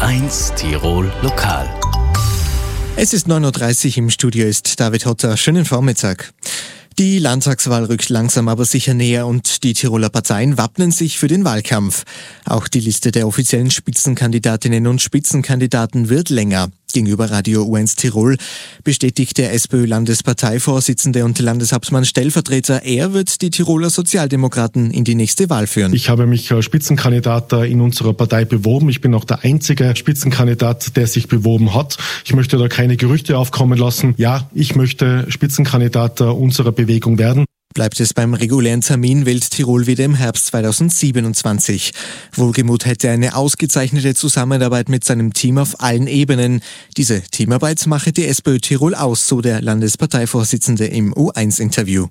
U1 Tirol Lokal. Es ist 9.30 Uhr, im Studio ist David Hotter. Schönen Vormittag. Die Landtagswahl rückt langsam aber sicher näher und die Tiroler Parteien wappnen sich für den Wahlkampf. Auch die Liste der offiziellen Spitzenkandidatinnen und Spitzenkandidaten wird länger. Gegenüber Radio U1 Tirol bestätigt der SPÖ-Landesparteivorsitzende und Landeshauptmann-Stellvertreter, er wird die Tiroler Sozialdemokraten in die nächste Wahl führen. Ich habe mich als Spitzenkandidat in unserer Partei beworben. Ich bin auch der einzige Spitzenkandidat, der sich beworben hat. Ich möchte da keine Gerüchte aufkommen lassen. Ja, ich möchte Spitzenkandidat unserer Bewegung werden. Bleibt es beim regulären Termin, wählt Tirol wieder im Herbst 2027. Wohlgemuth hätte eine ausgezeichnete Zusammenarbeit mit seinem Team auf allen Ebenen. Diese Teamarbeit mache die SPÖ Tirol aus, so der Landesparteivorsitzende im U1-Interview.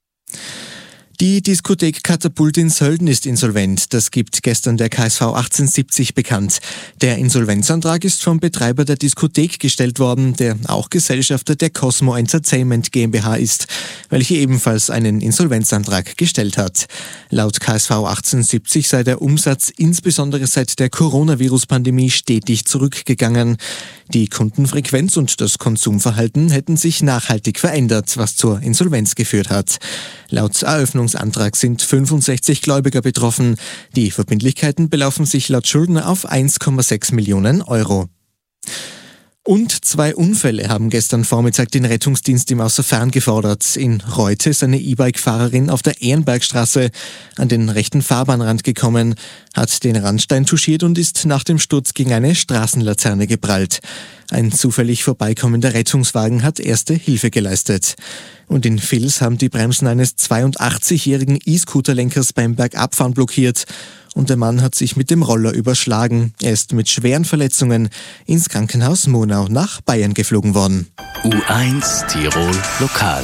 Die Diskothek Katapult in Sölden ist insolvent. Das gibt gestern der KSV 1870 bekannt. Der Insolvenzantrag ist vom Betreiber der Diskothek gestellt worden, der auch Gesellschafter der Cosmo Entertainment GmbH ist, welche ebenfalls einen Insolvenzantrag gestellt hat. Laut KSV 1870 sei der Umsatz insbesondere seit der Coronavirus-Pandemie stetig zurückgegangen. Die Kundenfrequenz und das Konsumverhalten hätten sich nachhaltig verändert, was zur Insolvenz geführt hat. Laut Eröffnungsantrag sind 65 Gläubiger betroffen. Die Verbindlichkeiten belaufen sich laut Schuldner auf 1,6 Millionen Euro. Und 2 Unfälle haben gestern Vormittag den Rettungsdienst im Außerfern gefordert. In Reute ist eine E-Bike-Fahrerin auf der Ehrenbergstraße an den rechten Fahrbahnrand gekommen, hat den Randstein touchiert und ist nach dem Sturz gegen eine Straßenlaterne geprallt. Ein zufällig vorbeikommender Rettungswagen hat erste Hilfe geleistet. Und in Vils haben die Bremsen eines 82-jährigen E-Scooter-Lenkers beim Bergabfahren blockiert und der Mann hat sich mit dem Roller überschlagen. Er ist mit schweren Verletzungen ins Krankenhaus Monau nach Bayern geflogen worden. U1 Tirol Lokal.